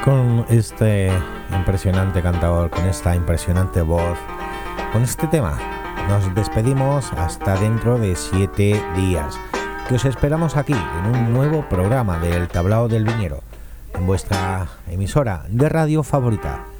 Con este impresionante cantador, con esta impresionante voz, con este tema, nos despedimos hasta dentro de 7 días, que os esperamos aquí en un nuevo programa del Tablao del Viñero, en vuestra emisora de radio favorita.